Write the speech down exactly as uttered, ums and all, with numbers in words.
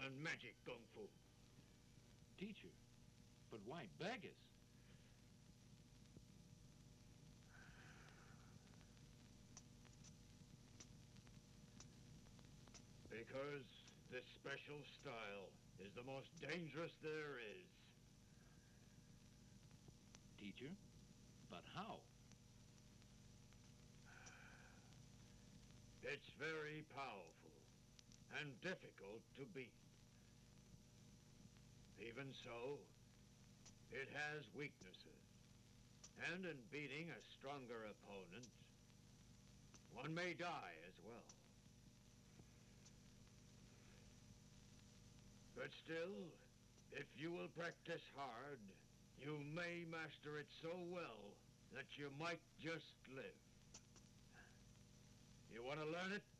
and magic kung fu. Teacher, but why beg us? Because this special style is the most dangerous there is. Teacher, but how? It's very powerful and difficult to beat. Even so, it has weaknesses. And in beating a stronger opponent, one may die as well. But still, if you will practice hard, you may master it so well that you might just live. You want to learn it?